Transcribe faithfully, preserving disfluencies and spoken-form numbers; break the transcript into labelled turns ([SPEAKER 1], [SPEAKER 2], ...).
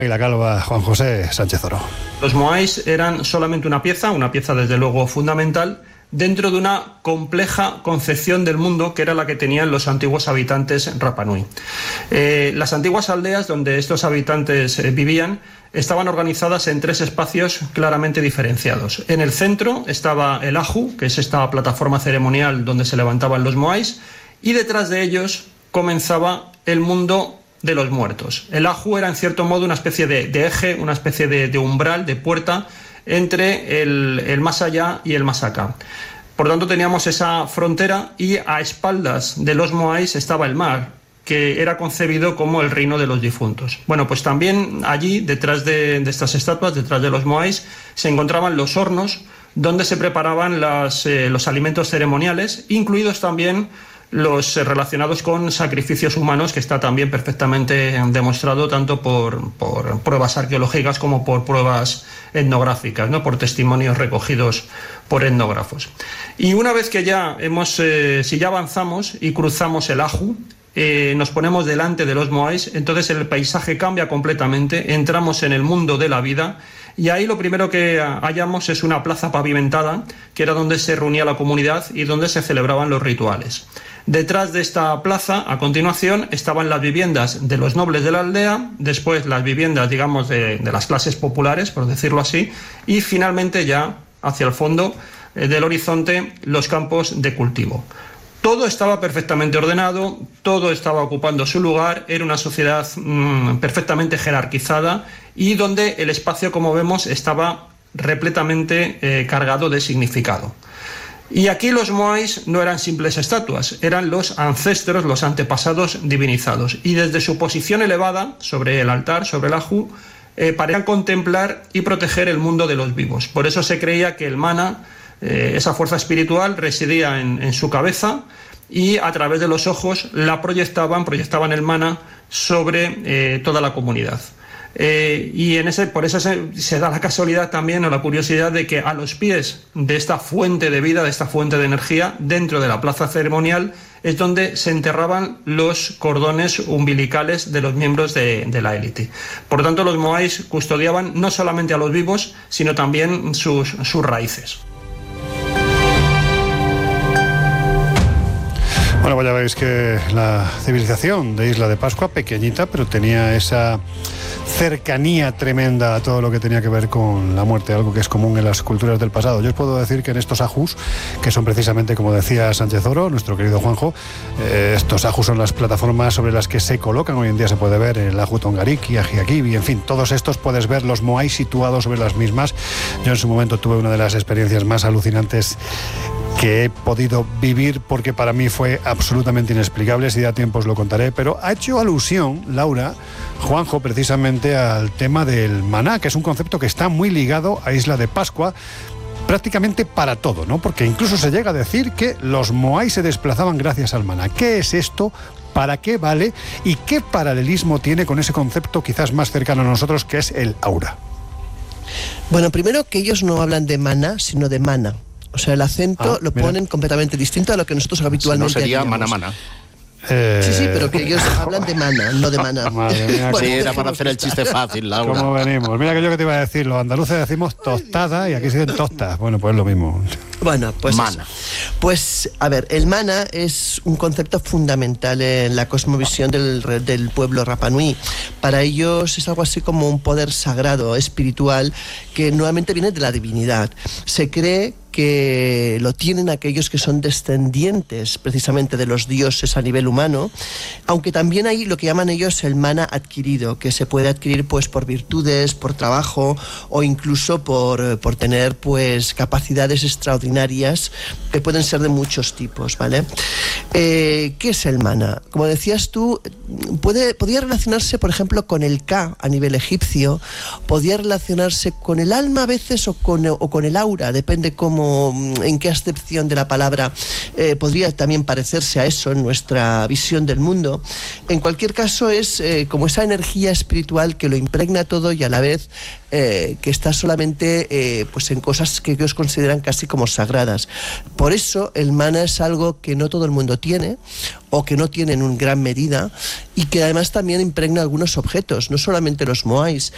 [SPEAKER 1] Y la calva, Juan José Sánchez Oro.
[SPEAKER 2] Los moais eran solamente una pieza, una pieza desde luego fundamental, dentro de una compleja concepción del mundo que era la que tenían los antiguos habitantes Rapa Nui. Eh, las antiguas aldeas donde estos habitantes eh, vivían estaban organizadas en tres espacios claramente diferenciados. En el centro estaba el aju, que es esta plataforma ceremonial donde se levantaban los moais, y detrás de ellos comenzaba el mundo de los muertos. El aju era en cierto modo una especie de, de eje, una especie de, de umbral, de puerta entre el, el más allá y el más acá. Por tanto teníamos esa frontera y a espaldas de los moais estaba el mar, que era concebido como el reino de los difuntos. Bueno, pues también allí, detrás de, de estas estatuas, detrás de los moais, se encontraban los hornos donde se preparaban las, eh, los alimentos ceremoniales, incluidos también los relacionados con sacrificios humanos, que está también perfectamente demostrado tanto por, por pruebas arqueológicas como por pruebas etnográficas, ¿no? Por testimonios recogidos por etnógrafos. Y una vez que ya hemos, eh, si ya avanzamos y cruzamos el aju, eh, nos ponemos delante de los moais, entonces el paisaje cambia completamente, entramos en el mundo de la vida. Y ahí lo primero que hallamos es una plaza pavimentada, que era donde se reunía la comunidad y donde se celebraban los rituales. Detrás de esta plaza, a continuación, estaban las viviendas de los nobles de la aldea, después las viviendas, digamos, de, de las clases populares, por decirlo así, y finalmente ya, hacia el fondo eh, del horizonte, los campos de cultivo. Todo estaba perfectamente ordenado, todo estaba ocupando su lugar, era una sociedad mmm, perfectamente jerarquizada y donde el espacio, como vemos, estaba repletamente eh, cargado de significado. Y aquí los moais no eran simples estatuas, eran los ancestros, los antepasados divinizados. Y desde su posición elevada sobre el altar, sobre el aju, eh, parecían contemplar y proteger el mundo de los vivos. Por eso se creía que el mana, eh, esa fuerza espiritual, residía en, en su cabeza y a través de los ojos la proyectaban, proyectaban el mana sobre eh, toda la comunidad. Eh, y en ese, por eso se, se da la casualidad también o la curiosidad de que a los pies de esta fuente de vida, de esta fuente de energía, dentro de la plaza ceremonial, es donde se enterraban los cordones umbilicales de los miembros de, de la élite. Por lo tanto, los moais custodiaban no solamente a los vivos, sino también sus, sus raíces.
[SPEAKER 1] Bueno, pues ya veis que la civilización de Isla de Pascua, pequeñita, pero tenía esa cercanía tremenda a todo lo que tenía que ver con la muerte, algo que es común en las culturas del pasado. Yo os puedo decir que en estos ajus, que son precisamente, como decía Sánchez Oro, nuestro querido Juanjo, eh, estos ajus son las plataformas sobre las que se colocan, hoy en día se puede ver el aju Tongariki, Ajiaquibi, en fin, todos estos puedes ver los moais situados sobre las mismas. Yo en su momento tuve una de las experiencias más alucinantes que he podido vivir, porque para mí fue absolutamente inexplicable. Si da tiempo os lo contaré, pero ha hecho alusión Laura, Juanjo, precisamente al tema del maná, que es un concepto que está muy ligado a Isla de Pascua, prácticamente para todo, ¿no? Porque incluso se llega a decir que los moais se desplazaban gracias al maná. ¿Qué es esto? ¿Para qué vale? ¿Y qué paralelismo tiene con ese concepto quizás más cercano a nosotros, que es el aura?
[SPEAKER 3] Bueno, primero que ellos no hablan de maná, sino de mana. O sea, el acento ah, lo mira. ponen completamente distinto a lo que nosotros habitualmente
[SPEAKER 4] si no sería
[SPEAKER 3] haríamos.
[SPEAKER 4] mana mana.
[SPEAKER 1] Eh...
[SPEAKER 3] Sí, sí, pero que ellos hablan de mana, no de maná.
[SPEAKER 1] Madre mía,
[SPEAKER 4] sí, era para hacer el chiste fácil, Laura.
[SPEAKER 1] ¿Cómo venimos? Mira que yo que te iba a decir, los andaluces decimos tostada y aquí se dicen tostas. Bueno, pues es lo mismo.
[SPEAKER 3] Bueno, pues
[SPEAKER 4] mana.
[SPEAKER 3] Eso. Pues, a ver, el mana es un concepto fundamental en la cosmovisión del, del pueblo Rapa Nui. Para ellos es algo así como un poder sagrado, espiritual, que nuevamente viene de la divinidad. Se cree que lo tienen aquellos que son descendientes precisamente de los dioses a nivel humano, aunque también hay lo que llaman ellos el mana adquirido, que se puede adquirir pues por virtudes, por trabajo o incluso por, por tener pues capacidades extraordinarias que pueden ser de muchos tipos, ¿vale? Eh, ¿qué es el mana? Como decías tú, puede, podía relacionarse por ejemplo con el Ka a nivel egipcio, podía relacionarse con el alma a veces o con, o con el aura, depende cómo en qué acepción de la palabra eh, podría también parecerse a eso en nuestra visión del mundo. En cualquier caso es eh, como esa energía espiritual que lo impregna todo y a la vez eh, que está solamente eh, pues en cosas que ellos consideran casi como sagradas. Por eso el mana es algo que no todo el mundo tiene o que no tiene en gran medida y que además también impregna algunos objetos, no solamente los moais,